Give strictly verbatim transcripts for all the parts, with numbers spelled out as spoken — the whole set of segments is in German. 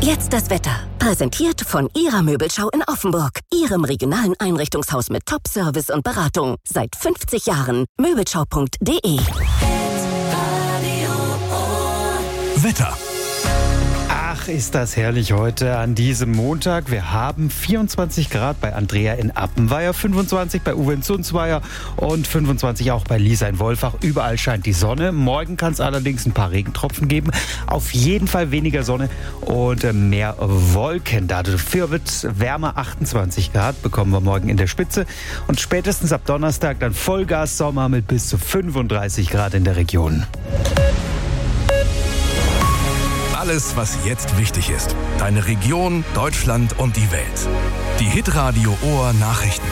Jetzt das Wetter. Präsentiert von Ihrer Möbelschau in Offenburg. Ihrem regionalen Einrichtungshaus mit Top-Service und Beratung. Seit fünfzig Jahren. Möbelschau punkt de. Wetter. Ach, ist das herrlich heute an diesem Montag. Wir haben vierundzwanzig Grad bei Andrea in Appenweier, fünfundzwanzig bei Uwe in Zunzweier und fünfundzwanzig auch bei Lisa in Wolfach. Überall scheint die Sonne. Morgen kann es allerdings ein paar Regentropfen geben. Auf jeden Fall weniger Sonne und mehr Wolken. Dafür wird es wärmer, achtundzwanzig Grad bekommen wir morgen in der Spitze. Und spätestens ab Donnerstag dann Vollgas Sommer mit bis zu fünfunddreißig Grad in der Region. Alles, was jetzt wichtig ist. Deine Region, Deutschland und die Welt. Die Hitradio Ohr Nachrichten.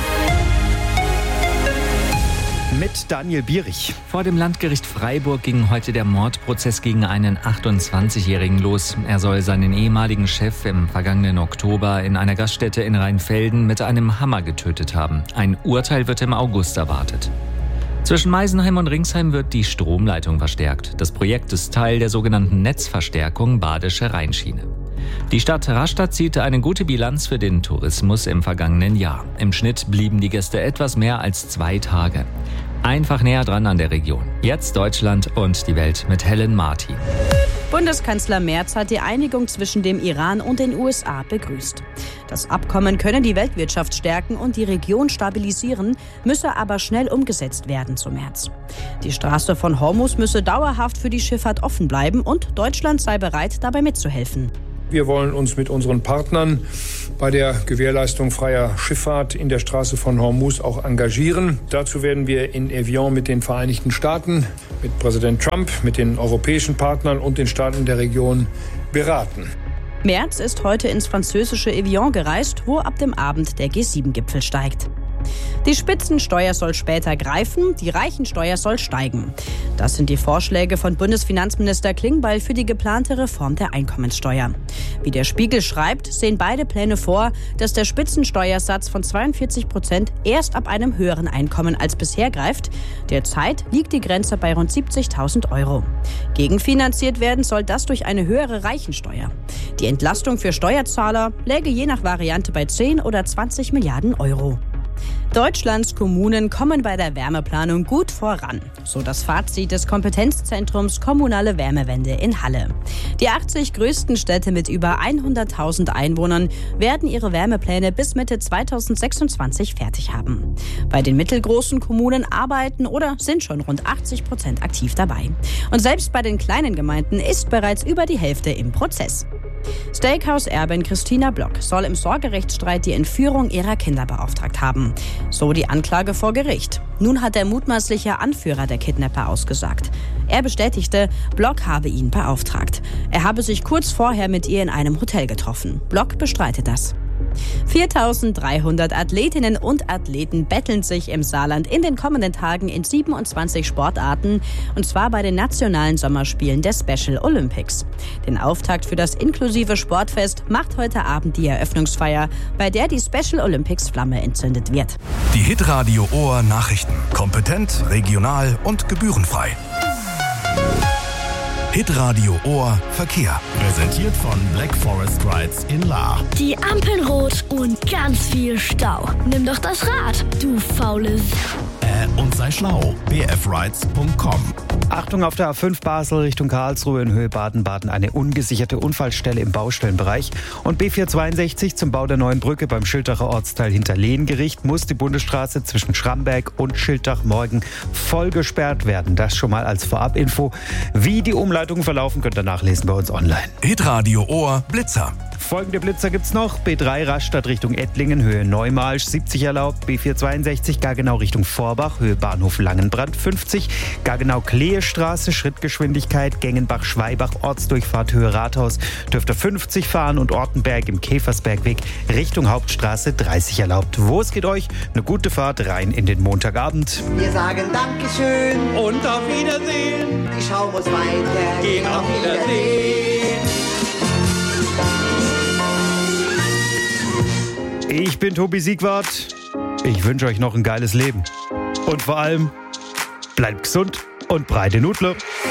Mit Daniel Bierich. Vor dem Landgericht Freiburg ging heute der Mordprozess gegen einen achtundzwanzigjährigen los. Er soll seinen ehemaligen Chef im vergangenen Oktober in einer Gaststätte in Rheinfelden mit einem Hammer getötet haben. Ein Urteil wird im August erwartet. Zwischen Meisenheim und Ringsheim wird die Stromleitung verstärkt. Das Projekt ist Teil der sogenannten Netzverstärkung Badische Rheinschiene. Die Stadt Rastatt zieht eine gute Bilanz für den Tourismus im vergangenen Jahr. Im Schnitt blieben die Gäste etwas mehr als zwei Tage. Einfach näher dran an der Region. Jetzt Deutschland und die Welt mit Helen Martin. Bundeskanzler Merz hat die Einigung zwischen dem Iran und den U S A begrüßt. Das Abkommen könne die Weltwirtschaft stärken und die Region stabilisieren, müsse aber schnell umgesetzt werden, so Merz. Die Straße von Hormuz müsse dauerhaft für die Schifffahrt offen bleiben und Deutschland sei bereit, dabei mitzuhelfen. Wir wollen uns mit unseren Partnern bei der Gewährleistung freier Schifffahrt in der Straße von Hormuz auch engagieren. Dazu werden wir in Evian mit den Vereinigten Staaten, mit Präsident Trump, mit den europäischen Partnern und den Staaten der Region beraten. Merz ist heute ins französische Evian gereist, wo ab dem Abend der G sieben Gipfel steigt. Die Spitzensteuer soll später greifen, die Reichensteuer soll steigen. Das sind die Vorschläge von Bundesfinanzminister Klingbeil für die geplante Reform der Einkommenssteuer. Wie der Spiegel schreibt, sehen beide Pläne vor, dass der Spitzensteuersatz von zweiundvierzig Prozent erst ab einem höheren Einkommen als bisher greift. Derzeit liegt die Grenze bei rund siebzigtausend Euro. Gegenfinanziert werden soll das durch eine höhere Reichensteuer. Die Entlastung für Steuerzahler läge je nach Variante bei zehn oder zwanzig Milliarden Euro. Deutschlands Kommunen kommen bei der Wärmeplanung gut voran, so das Fazit des Kompetenzzentrums Kommunale Wärmewende in Halle. Die achtzig größten Städte mit über hunderttausend Einwohnern werden ihre Wärmepläne bis Mitte zweitausendsechsundzwanzig fertig haben. Bei den mittelgroßen Kommunen arbeiten oder sind schon rund achtzig Prozent aktiv dabei. Und selbst bei den kleinen Gemeinden ist bereits über die Hälfte im Prozess. Steakhouse-Erbin Christina Block soll im Sorgerechtsstreit die Entführung ihrer Kinder beauftragt haben. So die Anklage vor Gericht. Nun hat der mutmaßliche Anführer der Kidnapper ausgesagt. Er bestätigte, Block habe ihn beauftragt. Er habe sich kurz vorher mit ihr in einem Hotel getroffen. Block bestreitet das. viertausenddreihundert Athletinnen und Athleten betteln sich im Saarland in den kommenden Tagen in siebenundzwanzig Sportarten, und zwar bei den nationalen Sommerspielen der Special Olympics. Den Auftakt für das inklusive Sportfest macht heute Abend die Eröffnungsfeier, bei der die Special Olympics Flamme entzündet wird. Die Hitradio Ohr Nachrichten. Kompetent, regional und gebührenfrei. Hitradio Ohr Verkehr. Präsentiert von Black Forest Rides in Lahr. Die Ampeln rot und ganz viel Stau. Nimm doch das Rad, du faules. Äh, und sei schlau. b f rides punkt com. Achtung auf der A fünf Basel Richtung Karlsruhe in Höhe Baden-Baden. Eine ungesicherte Unfallstelle im Baustellenbereich. Und B vierhundertzweiundsechzig zum Bau der neuen Brücke beim Schildacher Ortsteil hinter Lehngericht muss die Bundesstraße zwischen Schramberg und Schildach morgen voll gesperrt werden. Das schon mal als Vorabinfo. Wie die Umleitungen verlaufen, könnt ihr nachlesen bei uns online. Hitradio Ohr Blitzer. Folgende Blitzer gibt's noch. B drei Rastatt Richtung Ettlingen, Höhe Neumarsch, siebzig erlaubt. B vierhundertzweiundsechzig Gaggenau Richtung Vorbach, Höhe Bahnhof Langenbrand, fünfzig. Gaggenau-Kleestraße, Schrittgeschwindigkeit, Gengenbach-Schweibach, Ortsdurchfahrt, Höhe Rathaus, dürfte fünfzig fahren. Und Ortenberg im Käfersbergweg Richtung Hauptstraße, dreißig erlaubt. Wo es geht euch? Eine gute Fahrt rein in den Montagabend. Wir sagen Dankeschön und auf Wiedersehen. Die Schau muss weiter. Gehen auf Wiedersehen. Ich bin Tobi Siegwart. Ich wünsche euch noch ein geiles Leben. Und vor allem, bleibt gesund und breite Nudler.